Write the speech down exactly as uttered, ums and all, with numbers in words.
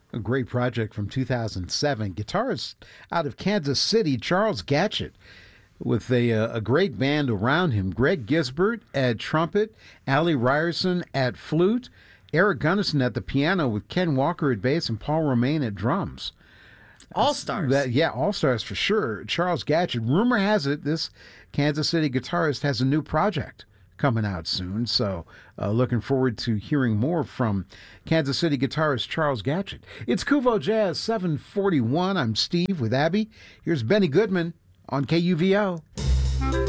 A great project from two thousand seven. Guitarist out of Kansas City, Charles Gatchett, with a, uh, a great band around him. Greg Gisbert at trumpet, Allie Ryerson at flute, Eric Gunnison at the piano with Ken Walker at bass and Paul Romaine at drums. All-stars. That, yeah, all-stars for sure. Charles Gatchett. Rumor has it this Kansas City guitarist has a new project coming out soon, so uh, looking forward to hearing more from Kansas City guitarist Charles Gatchett. It's Kuvo Jazz seven forty-one. I'm Steve with Abby. Here's Benny Goodman on K U V O.